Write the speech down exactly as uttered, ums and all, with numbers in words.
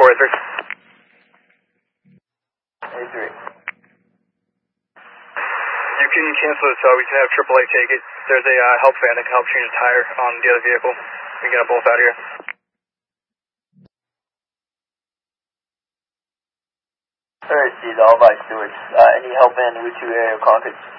four eight three. eight three. You can cancel it so we can have triple A take it. There's a uh, help van that can help change a tire on the other vehicle. We can get them both out of here. Alright, see, the all by Stewards. Uh, any help in Route two area of Concord?